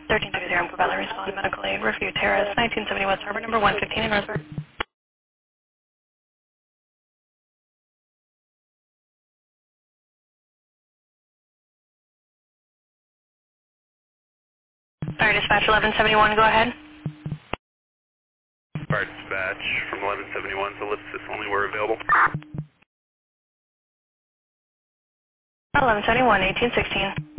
1330 Amber Valley Respond Medical Aid, Review Terrace, 1970 West Harbor, number 115 in Northburg. Fire Dispatch 1171, go ahead. Fire Dispatch from 1171, so ellipsis only were available. 1171, 1816.